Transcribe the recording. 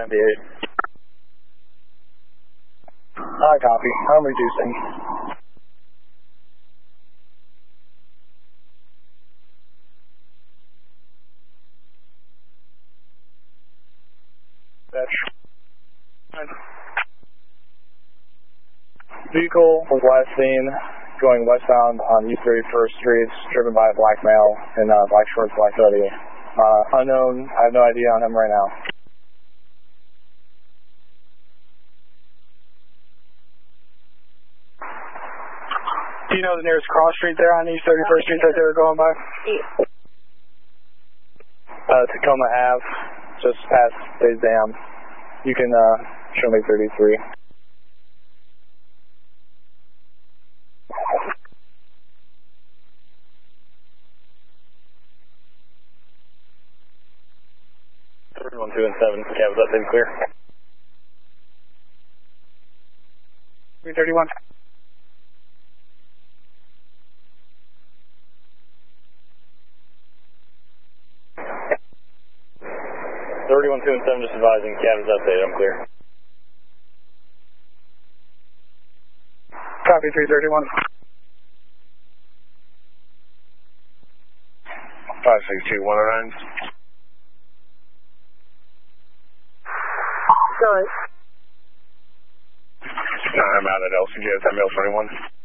78. I copy. I'm reducing. Vehicle was last seen going westbound on East 31st Street, driven by a black male in black shorts, black hoodie. Unknown, I have no idea on him right now. Do you know the nearest cross street there on East 31st Street that they were going by? Tacoma Ave, just past Days Dam. You can show me 33. One, 2, and 7. Cabs up, then clear. 331. One, 2, and 7 just advising. Cabs updated. I'm clear. Copy 331. 562, 109. Sorry. I'm out at LCJ, 10 Mill 21.